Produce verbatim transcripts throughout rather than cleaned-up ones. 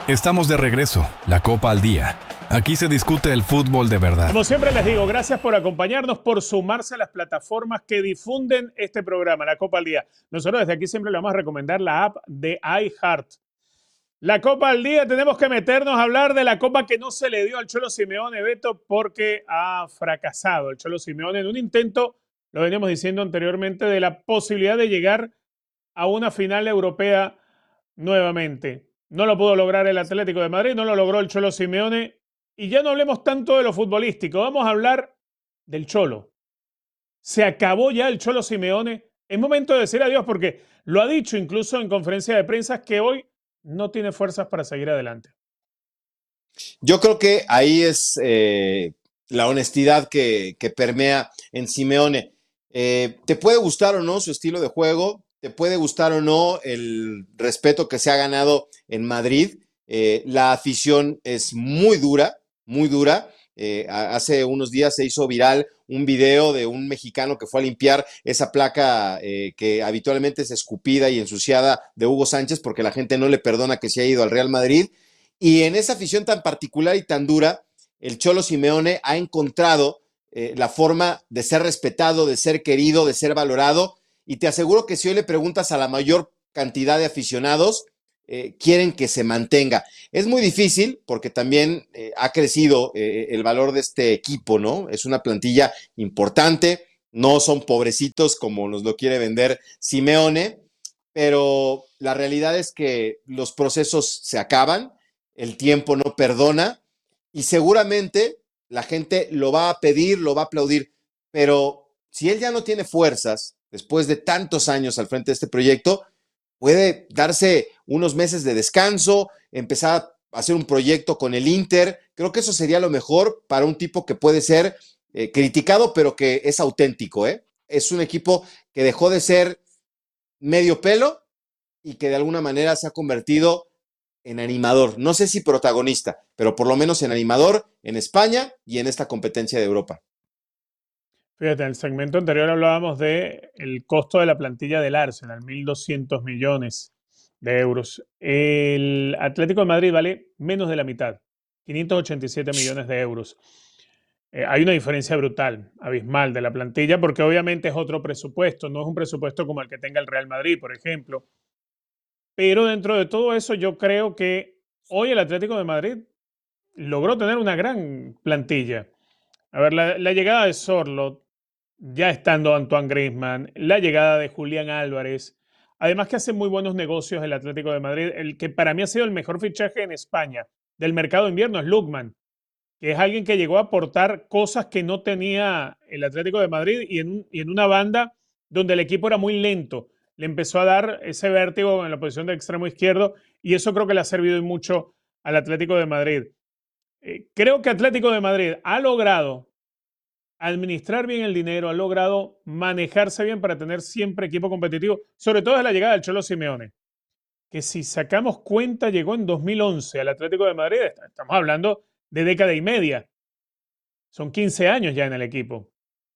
Estamos de regreso, la Copa al Día. Aquí se discute el fútbol de verdad. Como siempre les digo, gracias por acompañarnos, por sumarse a las plataformas que difunden este programa, la Copa al Día. Nosotros desde aquí siempre le vamos a recomendar la app de iHeart. La Copa al Día, tenemos que meternos a hablar de la Copa que no se le dio al Cholo Simeone, Beto, porque ha fracasado el Cholo Simeone en un intento, lo veníamos diciendo anteriormente, de la posibilidad de llegar a una final europea nuevamente. No lo pudo lograr el Atlético de Madrid, no lo logró el Cholo Simeone. Y ya no hablemos tanto de lo futbolístico, vamos a hablar del Cholo. Se acabó ya el Cholo Simeone. Es momento de decir adiós porque lo ha dicho incluso en conferencia de prensa que hoy no tiene fuerzas para seguir adelante. Yo creo que ahí es eh, la honestidad que, que permea en Simeone. Eh, te puede gustar o no su estilo de juego, te puede gustar o no el respeto que se ha ganado en Madrid. Eh, la afición es muy dura, muy dura. Eh, hace unos días se hizo viral un video de un mexicano que fue a limpiar esa placa eh, que habitualmente es escupida y ensuciada de Hugo Sánchez porque la gente no le perdona que se haya ido al Real Madrid. Y en esa afición tan particular y tan dura, el Cholo Simeone ha encontrado eh, la forma de ser respetado, de ser querido, de ser valorado. Y te aseguro que si hoy le preguntas a la mayor cantidad de aficionados, eh, quieren que se mantenga. Es muy difícil porque también eh, ha crecido eh, el valor de este equipo, ¿no? Es una plantilla importante, no son pobrecitos como nos lo quiere vender Simeone, pero la realidad es que los procesos se acaban, el tiempo no perdona y seguramente la gente lo va a pedir, lo va a aplaudir, pero si él ya no tiene fuerzas después de tantos años al frente de este proyecto, puede darse unos meses de descanso, empezar a hacer un proyecto con el Inter. Creo que eso sería lo mejor para un tipo que puede ser eh, criticado, pero que es auténtico, ¿eh? Es un equipo que dejó de ser medio pelo y que de alguna manera se ha convertido en animador. No sé si protagonista, pero por lo menos en animador en España y en esta competencia de Europa. Fíjate, en el segmento anterior hablábamos del costo de la plantilla del Arsenal, mil doscientos millones de euros. El Atlético de Madrid vale menos de la mitad, quinientos ochenta y siete millones de euros. Eh, hay una diferencia brutal, abismal de la plantilla, porque obviamente es otro presupuesto, no es un presupuesto como el que tenga el Real Madrid, por ejemplo. Pero dentro de todo eso, yo creo que hoy el Atlético de Madrid logró tener una gran plantilla. A ver, la, la llegada de Sorloth, ya estando Antoine Griezmann, la llegada de Julián Álvarez, además que hace muy buenos negocios el Atlético de Madrid. El que para mí ha sido el mejor fichaje en España del mercado de invierno es Lookman, que es alguien que llegó a aportar cosas que no tenía el Atlético de Madrid y en, y en una banda donde el equipo era muy lento. Le empezó a dar ese vértigo en la posición de extremo izquierdo y eso creo que le ha servido mucho al Atlético de Madrid. Eh, creo que Atlético de Madrid ha logrado administrar bien el dinero, ha logrado manejarse bien para tener siempre equipo competitivo, sobre todo desde la llegada del Cholo Simeone, que si sacamos cuenta llegó en dos mil once al Atlético de Madrid, estamos hablando de década y media, son quince años ya en el equipo.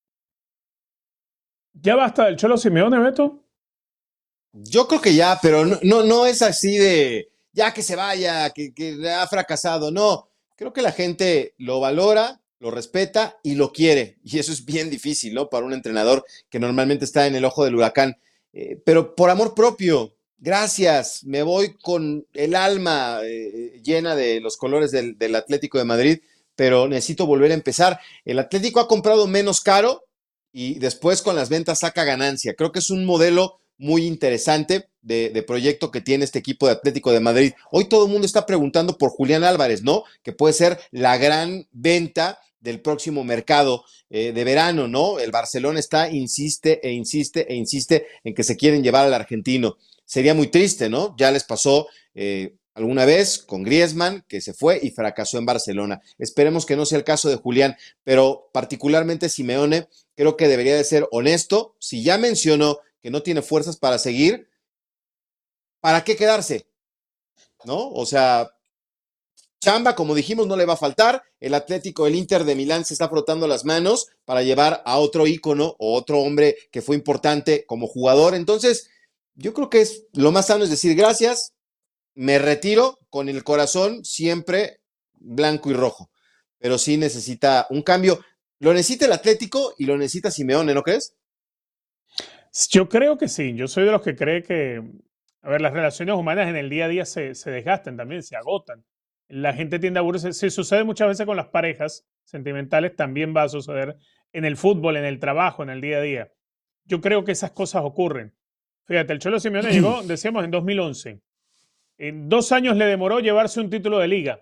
¿Ya basta del Cholo Simeone, Beto? Yo creo que ya, pero no, no, no es así de ya que se vaya, que, que ha fracasado, no. Creo que la gente lo valora, lo respeta y lo quiere. Y eso es bien difícil, ¿no? Para un entrenador que normalmente está en el ojo del huracán. Eh, pero por amor propio, gracias. Me voy con el alma eh, llena de los colores del, del Atlético de Madrid, pero necesito volver a empezar. El Atlético ha comprado menos caro y después con las ventas saca ganancia. Creo que es un modelo muy interesante de, de proyecto que tiene este equipo de Atlético de Madrid. Hoy todo el mundo está preguntando por Julián Álvarez, ¿no? Que puede ser la gran venta del próximo mercado eh, de verano, ¿no? El Barcelona está, insiste e insiste e insiste en que se quieren llevar al argentino. Sería muy triste, ¿no? Ya les pasó eh, alguna vez con Griezmann, que se fue y fracasó en Barcelona. Esperemos que no sea el caso de Julián, pero particularmente Simeone, creo que debería de ser honesto. Si ya mencionó que no tiene fuerzas para seguir, ¿para qué quedarse? ¿No? O sea, chamba, como dijimos, no le va a faltar. El Atlético, el Inter de Milán se está frotando las manos para llevar a otro ícono o otro hombre que fue importante como jugador. Entonces, yo creo que es lo más sano es decir gracias, me retiro con el corazón siempre blanco y rojo, pero sí necesita un cambio. Lo necesita el Atlético y lo necesita Simeone, ¿no crees? Yo creo que sí. Yo soy de los que cree que, a ver, las relaciones humanas en el día a día se, se desgastan también, se agotan. La gente tiende a aburrirse. Si sucede muchas veces con las parejas sentimentales, también va a suceder en el fútbol, en el trabajo, en el día a día. Yo creo que esas cosas ocurren. Fíjate, el Cholo Simeone llegó, decíamos, en dos mil once. En dos años le demoró llevarse un título de liga.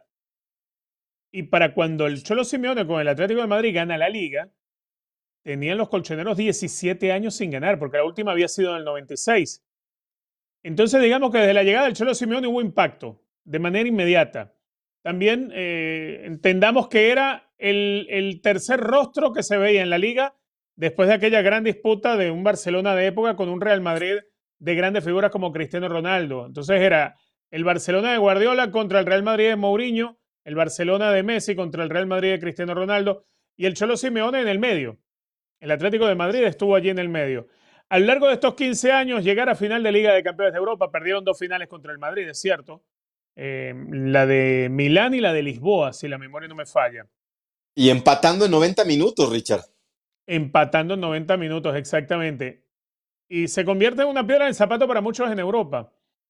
Y para cuando el Cholo Simeone con el Atlético de Madrid gana la liga, tenían los colchoneros diecisiete años sin ganar, porque la última había sido en el noventa y seis. Entonces, digamos que desde la llegada del Cholo Simeone hubo impacto de manera inmediata. También eh, entendamos que era el, el tercer rostro que se veía en la liga después de aquella gran disputa de un Barcelona de época con un Real Madrid de grandes figuras como Cristiano Ronaldo. Entonces era el Barcelona de Guardiola contra el Real Madrid de Mourinho, el Barcelona de Messi contra el Real Madrid de Cristiano Ronaldo y el Cholo Simeone en el medio. El Atlético de Madrid estuvo allí en el medio. A lo largo de estos quince años, llegar a final de Liga de Campeones de Europa, perdieron dos finales contra el Madrid, es cierto. Eh, la de Milán y la de Lisboa, si la memoria no me falla. Y empatando en noventa minutos, Richard. Empatando en noventa minutos, exactamente. Y se convierte en una piedra en el zapato para muchos en Europa.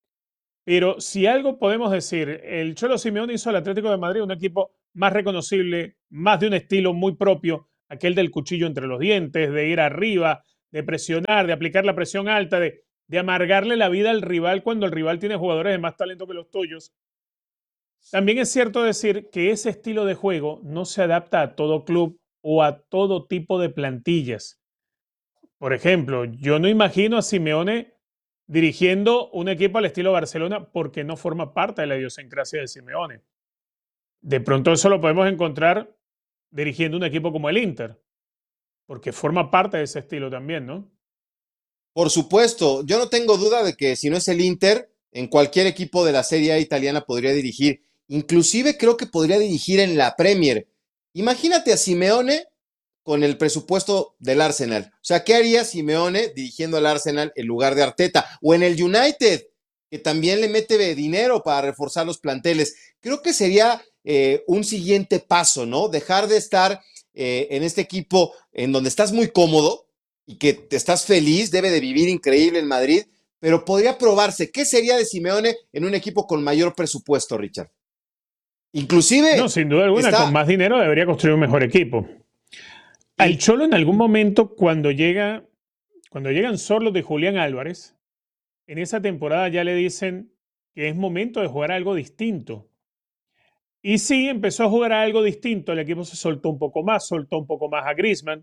Pero si algo podemos decir, el Cholo Simeone hizo al Atlético de Madrid un equipo más reconocible, más de un estilo muy propio, aquel del cuchillo entre los dientes, de ir arriba, de presionar, de aplicar la presión alta, de, de amargarle la vida al rival cuando el rival tiene jugadores de más talento que los tuyos. También es cierto decir que ese estilo de juego no se adapta a todo club o a todo tipo de plantillas. Por ejemplo, yo no imagino a Simeone dirigiendo un equipo al estilo Barcelona porque no forma parte de la idiosincrasia de Simeone. De pronto eso lo podemos encontrar dirigiendo un equipo como el Inter, porque forma parte de ese estilo también, ¿no? Por supuesto, yo no tengo duda de que si no es el Inter, en cualquier equipo de la Serie A italiana podría dirigir. Inclusive creo que podría dirigir en la Premier. Imagínate a Simeone con el presupuesto del Arsenal. O sea, ¿qué haría Simeone dirigiendo al Arsenal en lugar de Arteta? O en el United, que también le mete dinero para reforzar los planteles. Creo que sería eh, un siguiente paso, ¿no? Dejar de estar eh, en este equipo en donde estás muy cómodo y que te estás feliz, debe de vivir increíble en Madrid, pero podría probarse. ¿Qué sería de Simeone en un equipo con mayor presupuesto, Richard? Inclusive No, sin duda alguna, está... con más dinero debería construir un mejor equipo. Al Cholo en algún momento, cuando llega, cuando llegan Sorlos de Julián Álvarez, en esa temporada ya le dicen que es momento de jugar algo distinto. Y sí, empezó a jugar algo distinto, el equipo se soltó un poco más, soltó un poco más a Griezmann,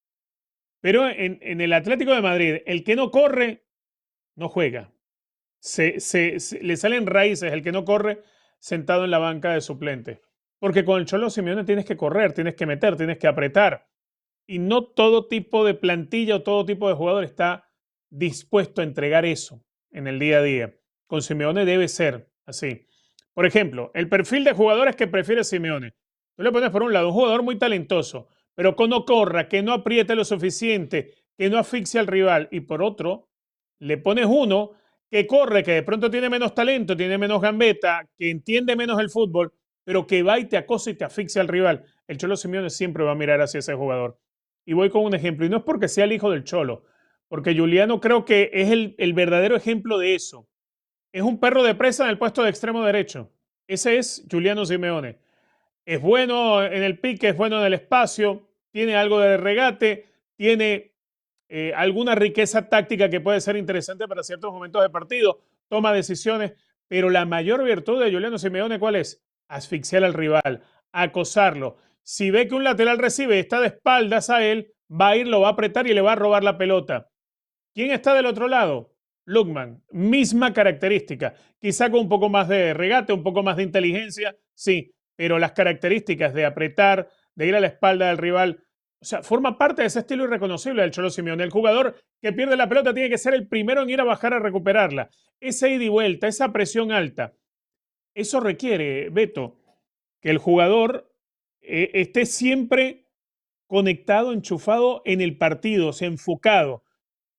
pero en, en el Atlético de Madrid, el que no corre, no juega. Se, se, se, le salen raíces, el que no corre sentado en la banca de suplente. Porque con el Cholo Simeone tienes que correr, tienes que meter, tienes que apretar. Y no todo tipo de plantilla o todo tipo de jugador está dispuesto a entregar eso en el día a día. Con Simeone debe ser así. Por ejemplo, el perfil de jugadores que prefiere Simeone. Tú le pones por un lado un jugador muy talentoso, pero que no corra, que no apriete lo suficiente, que no asfixie al rival. Y por otro, le pones uno que corre, que de pronto tiene menos talento, tiene menos gambeta, que entiende menos el fútbol, pero que va y te acosa y te asfixia al rival. El Cholo Simeone siempre va a mirar hacia ese jugador. Y voy con un ejemplo, y no es porque sea el hijo del Cholo, porque Juliano creo que es el, el verdadero ejemplo de eso. Es un perro de presa en el puesto de extremo derecho. Ese es Juliano Simeone. Es bueno en el pique, es bueno en el espacio, tiene algo de regate, tiene eh, alguna riqueza táctica que puede ser interesante para ciertos momentos de partido, toma decisiones, pero la mayor virtud de Juliano Simeone, ¿cuál es? Asfixiar al rival, acosarlo. Si ve que un lateral recibe y está de espaldas a él, va a ir, lo va a apretar y le va a robar la pelota. ¿Quién está del otro lado? Lookman, misma característica, quizá con un poco más de regate, un poco más de inteligencia, sí, pero las características de apretar, de ir a la espalda del rival, o sea, forma parte de ese estilo irreconocible del Cholo Simeone. El jugador que pierde la pelota tiene que ser el primero en ir a bajar a recuperarla. Esa ida y vuelta, esa presión alta, eso requiere, Beto, que el jugador eh, esté siempre conectado, enchufado en el partido, o sea, enfocado.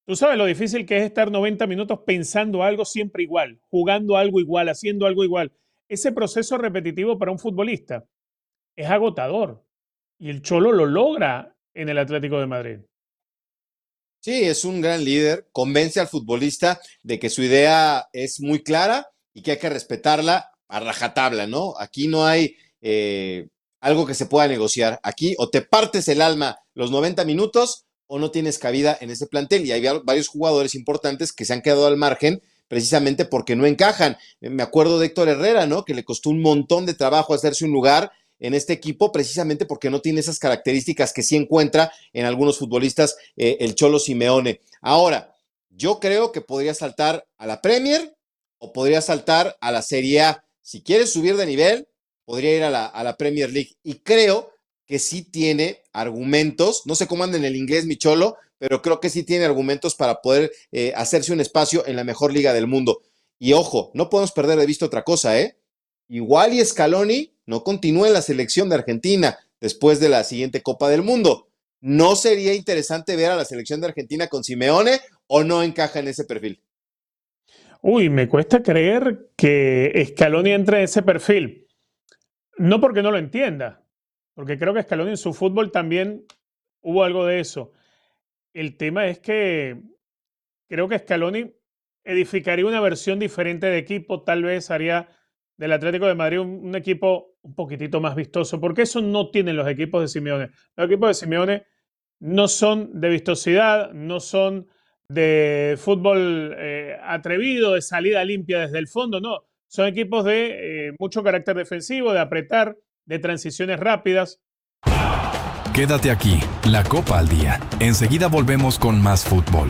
Tú sabes lo difícil que es estar noventa minutos pensando algo siempre igual, jugando algo igual, haciendo algo igual. Ese proceso repetitivo para un futbolista es agotador y el Cholo lo logra en el Atlético de Madrid. Sí, es un gran líder, convence al futbolista de que su idea es muy clara y que hay que respetarla a rajatabla, ¿no? Aquí no hay eh, algo que se pueda negociar. Aquí o te partes el alma los noventa minutos o no tienes cabida en ese plantel. Y hay varios jugadores importantes que se han quedado al margen precisamente porque no encajan. Me acuerdo de Héctor Herrera, ¿no? Que le costó un montón de trabajo hacerse un lugar en este equipo precisamente porque no tiene esas características que sí encuentra en algunos futbolistas eh, el Cholo Simeone. Ahora, yo creo que podría saltar a la Premier o podría saltar a la Serie A. Si quieres subir de nivel, podría ir a la, a la Premier League. Y creo que sí tiene argumentos, no sé cómo anda en el inglés mi Cholo, pero creo que sí tiene argumentos para poder eh, hacerse un espacio en la mejor liga del mundo. Y ojo, no podemos perder de vista otra cosa, ¿eh? Igual y Scaloni no continúa en la selección de Argentina después de la siguiente Copa del Mundo. ¿No sería interesante ver a la selección de Argentina con Simeone o no encaja en ese perfil? Uy, me cuesta creer que Scaloni entre en ese perfil. No porque no lo entienda, porque creo que Scaloni en su fútbol también hubo algo de eso. El tema es que creo que Scaloni edificaría una versión diferente de equipo, tal vez haría del Atlético de Madrid un, un equipo un poquitito más vistoso, porque eso no tienen los equipos de Simeone. Los equipos de Simeone no son de vistosidad, no son de fútbol eh, atrevido, de salida limpia desde el fondo, no. Son equipos de eh, mucho carácter defensivo, de apretar, de transiciones rápidas. Quédate aquí, la Copa al Día. Enseguida volvemos con más fútbol.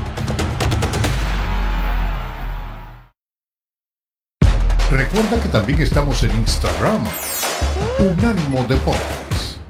Recuerda que también estamos en Instagram. Unánimo Deportes.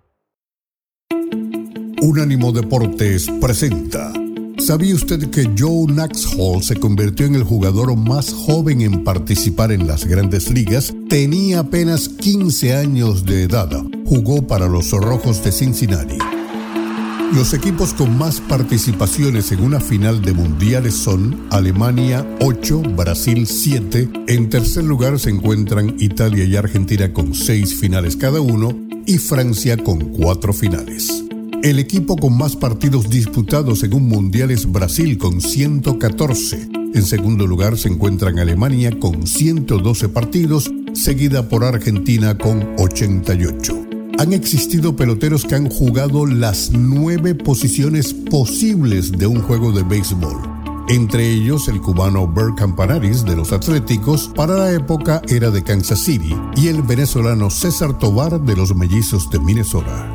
Unánimo Deportes presenta. ¿Sabía usted que Joe Naxhall se convirtió en el jugador más joven en participar en las Grandes Ligas? Tenía apenas quince años de edad. Jugó para los Rojos de Cincinnati. Los equipos con más participaciones en una final de mundiales son Alemania ocho, Brasil siete. En tercer lugar se encuentran Italia y Argentina con seis finales cada uno y Francia con cuatro finales. El equipo con más partidos disputados en un mundial es Brasil con ciento catorce. En segundo lugar se encuentran Alemania con ciento doce partidos, seguida por Argentina con ochenta y ocho. Han existido peloteros que han jugado las nueve posiciones posibles de un juego de béisbol. Entre ellos el cubano Bert Campanaris de los Atléticos, para la época era de Kansas City, y el venezolano César Tovar de los Mellizos de Minnesota.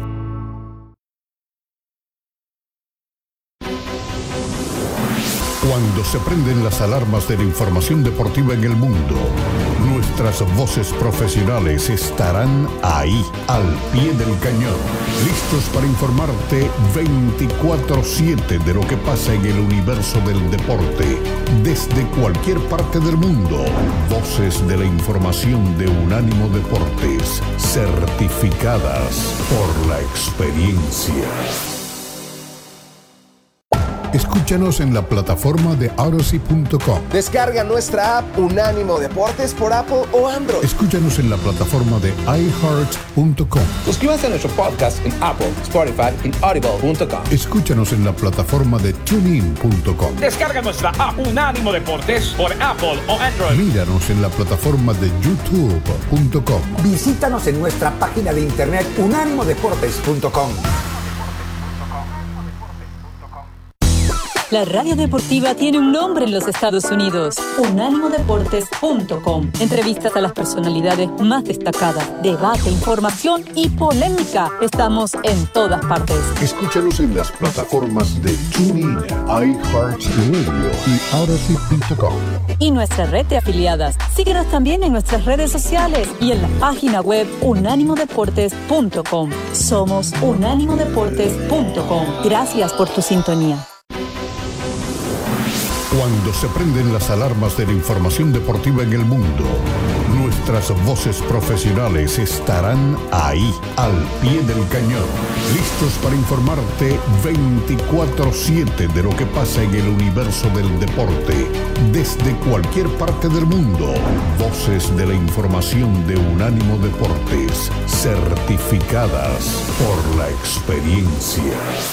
Cuando se prenden las alarmas de la información deportiva en el mundo, nuestras voces profesionales estarán ahí, al pie del cañón, listos para informarte veinticuatro siete de lo que pasa en el universo del deporte, desde cualquier parte del mundo. Voces de la información de Unánimo Deportes, certificadas por la experiencia. Escúchanos en la plataforma de Odyssey punto com. Descarga nuestra app Unánimo Deportes por Apple o Android. Escúchanos en la plataforma de i heart punto com. Suscríbase a nuestro podcast en Apple, Spotify y Audible punto com. Escúchanos en la plataforma de tune in punto com. Descarga nuestra app Unánimo Deportes por Apple o Android. Míranos en la plataforma de youtube punto com. Visítanos en nuestra página de internet unánimo deportes punto com. La radio deportiva tiene un nombre en los Estados Unidos: unánimo deportes punto com. Entrevistas a las personalidades más destacadas, debate, información y polémica. Estamos en todas partes. Escúchanos en las plataformas de TuneIn, iHeartRadio y Odyssey punto com. Y nuestra red de afiliadas. Síguenos también en nuestras redes sociales y en la página web unánimo deportes punto com. Somos unánimo deportes punto com. Gracias por tu sintonía. Cuando se prenden las alarmas de la información deportiva en el mundo, Nuestras voces profesionales estarán ahí, al pie del cañón, listos para informarte veinticuatro siete de lo que pasa en el universo del deporte, desde cualquier parte del mundo. Voces de la información de Unánimo Deportes, certificadas por la experiencia.